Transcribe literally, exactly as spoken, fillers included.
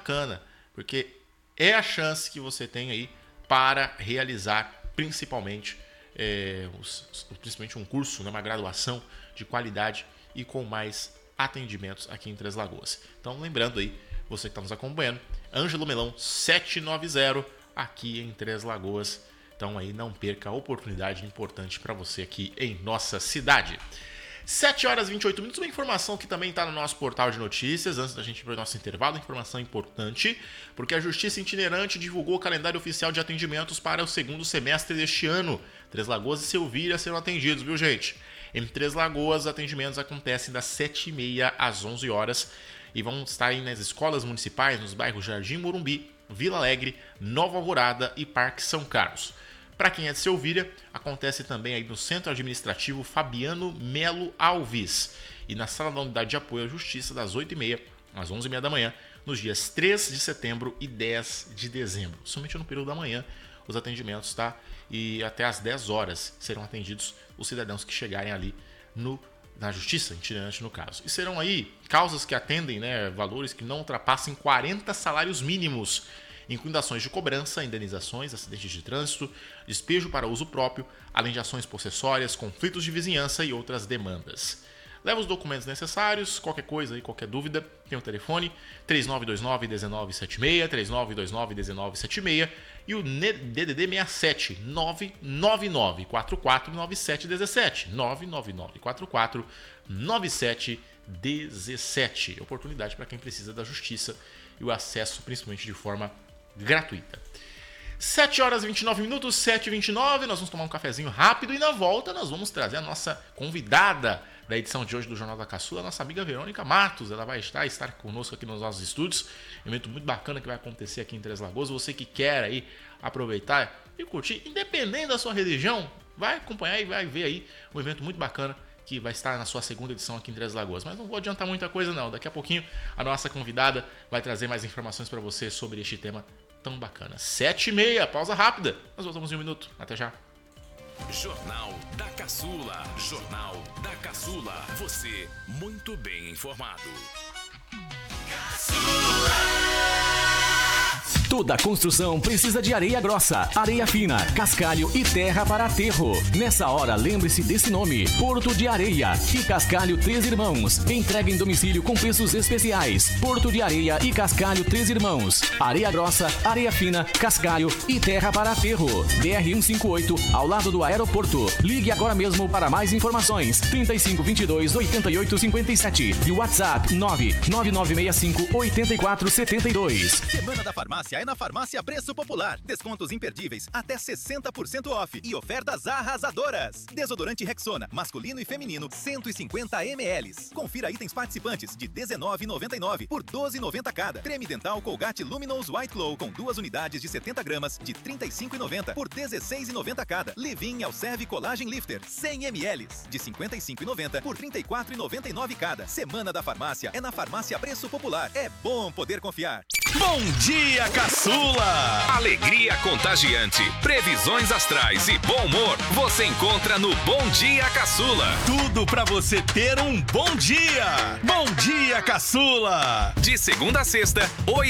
bacana, porque é a chance que você tem aí para realizar principalmente, é, os, principalmente um curso, né, uma graduação de qualidade e com mais atendimentos aqui em Três Lagoas. Então, lembrando aí, você que está nos acompanhando, Ângelo Melão setecentos e noventa aqui em Três Lagoas. Então aí não perca a oportunidade importante para você aqui em nossa cidade. sete horas e vinte e oito minutos, uma informação que também está no nosso portal de notícias, antes da gente ir para o nosso intervalo, informação importante, porque a Justiça Itinerante divulgou o calendário oficial de atendimentos para o segundo semestre deste ano. Três Lagoas e Selvíria serão atendidos, viu, gente? Em Três Lagoas, os atendimentos acontecem das sete e meia às onze horas e vão estar aí nas escolas municipais, nos bairros Jardim Morumbi, Vila Alegre, Nova Alvorada e Parque São Carlos. Para quem é de Selvíria, acontece também aí no Centro Administrativo Fabiano Melo Alves e na Sala da Unidade de Apoio à Justiça das oito e meia às onze e meia da manhã, nos dias três de setembro e dez de dezembro. Somente no período da manhã os atendimentos, tá? E até às dez horas serão atendidos os cidadãos que chegarem ali no, na Justiça Itinerante, no caso. E serão aí causas que atendem, né, valores que não ultrapassem quarenta salários mínimos, incluindo ações de cobrança, indenizações, acidentes de trânsito, despejo para uso próprio, além de ações possessórias, conflitos de vizinhança e outras demandas. Leva os documentos necessários, qualquer coisa aí, qualquer dúvida, tem o telefone três nove dois nove, um nove sete seis, três nove dois nove, um nove sete seis e o D D D sessenta e sete, nove nove nove quatro quatro nove sete um sete, nove nove nove quatro quatro nove sete um sete. Oportunidade para quem precisa da justiça e o acesso principalmente de forma gratuita. sete horas e vinte e nove minutos, sete e vinte e nove, nós vamos tomar um cafezinho rápido e na volta nós vamos trazer a nossa convidada da edição de hoje do Jornal da Caçula, a nossa amiga Verônica Matos. Ela vai estar, estar conosco aqui nos nossos estúdios, um evento muito bacana que vai acontecer aqui em Três Lagoas. Você que quer aí aproveitar e curtir, independente da sua religião, vai acompanhar e vai ver aí um evento muito bacana que vai estar na sua segunda edição aqui em Três Lagoas. Mas não vou adiantar muita coisa não, daqui a pouquinho a nossa convidada vai trazer mais informações para você sobre este tema tão bacana. Sete e meia, pausa rápida. Nós voltamos em um minuto. Até já. Jornal da Caçula. Jornal da Caçula. Você muito bem informado. Caçula! Toda construção precisa de areia grossa, areia fina, cascalho e terra para aterro. Nessa hora, lembre-se desse nome: Porto de Areia e Cascalho Três Irmãos. Entrega em domicílio com preços especiais. Porto de Areia e Cascalho Três Irmãos. Areia grossa, areia fina, cascalho e terra para aterro. B R cento e cinquenta e oito, ao lado do aeroporto. Ligue agora mesmo para mais informações. trinta e cinco, vinte e dois, oitenta e oito, cinquenta e sete e WhatsApp nove nove nove seis cinco, oito quatro sete dois. Semana da Farmácia é na Farmácia Preço Popular. Descontos imperdíveis, até sessenta por cento off e ofertas arrasadoras. Desodorante Rexona, masculino e feminino, cento e cinquenta mililitros. Confira itens participantes de dezenove reais e noventa e nove centavos por doze reais e noventa centavos cada. Creme dental Colgate Luminous White Glow com duas unidades de setenta gramas de trinta e cinco reais e noventa centavos por dezesseis reais e noventa centavos cada. Levin Alserve Collagen Lifter cem mililitros de cinquenta e cinco reais e noventa centavos por trinta e quatro reais e noventa e nove centavos cada. Semana da Farmácia é na Farmácia Preço Popular. É bom poder confiar. Bom dia, Caçula! Alegria contagiante, previsões astrais e bom humor você encontra no Bom Dia Caçula. Tudo pra você ter um bom dia! Bom dia, Caçula! De segunda a sexta, oito